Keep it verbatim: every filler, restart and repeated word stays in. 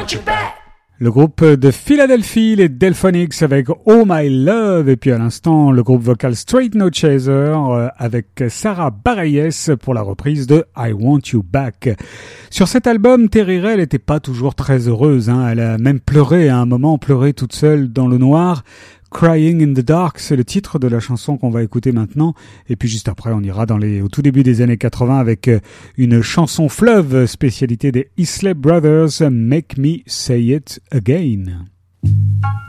want you back. Le groupe de Philadelphie, les Delphonics avec Oh My Love, et puis à l'instant le groupe vocal Straight No Chaser euh, avec Sarah Bareilles pour la reprise de I Want You Back. Sur cet album, Terry Ray n'était pas toujours très heureuse, hein. Elle a même pleuré à un moment, pleuré toute seule dans le noir. Crying in the Dark, c'est le titre de la chanson qu'on va écouter maintenant. Et puis juste après, on ira dans les, au tout début des années quatre-vingts avec une chanson fleuve, spécialité des Isley Brothers, Make Me Say It Again.